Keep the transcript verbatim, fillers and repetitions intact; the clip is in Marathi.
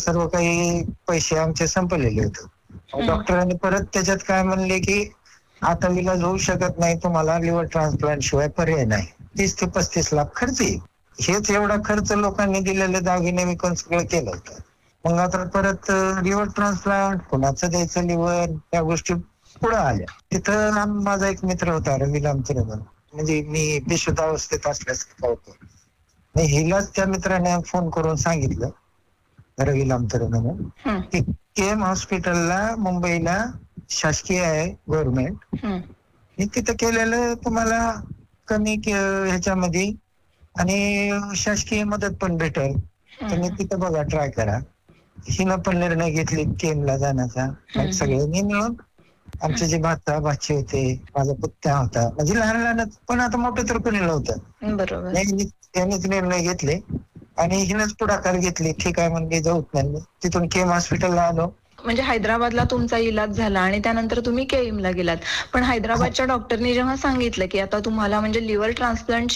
सर्व काही पैसे आमचे संपलेले होते. हं. डॉक्टरांनी परत त्याच्यात काय म्हणले, की आता इलाज होऊ शकत नाही, तुम्हाला लिव्हर ट्रान्सप्लांट शिवाय पर्याय नाही. तीस ते पस्तीस लाख खर्च येईल. हेच एवढा खर्च लोकांनी दिलेले दागिने विकून सगळं केलं होतं. मग आता परत लिव्हर ट्रान्सप्लांट, कुणाचं द्यायचं लिव्हर, त्या गोष्टी पुढं आल्या. तिथं आम माझा एक मित्र होता रवी लामचर म्हणून, म्हणजे मी बेशुद्धावस्थेत असल्यासारखा होतो. मग हिलाच त्या मित्राने फोन करून सांगितलं, रवी लामचर म्हणून, हं. की केम हॉस्पिटलला मुंबईला शासकीय आहे गव्हर्नमेंट, हं. मी तिथं केलेलं तुम्हाला कमी ह्याच्यामध्ये आणि शासकीय मदत पण भेटेल, हं, तुम्ही हं. तिथं बघा, ट्राय करा. हिनं पण निर्णय घेतली केमला जाण्याचा. मग हं, हं. सगळ्यांनी मिळून, आमचे जे भाचा भाची होते, माझा पुत्या होता, म्हणजे लहान लहानच, पण आता मोठं तर कोणी नव्हतं. बरोबर. त्यांनीच निर्णय घेतले आणि हिनंच पुढाकार घेतली. ठीक आहे म्हणजे जाऊत नाही. तिथून केम हॉस्पिटलला आलो. म्हणजे हैदराबादला तुमचा इलाज झाला आणि त्यानंतर तुम्ही केईमला गेलात. पण हैदराबादच्या डॉक्टरनी जेव्हा सांगितलं, की आता तुम्हाला म्हणजे लिव्हर ट्रान्सप्लांट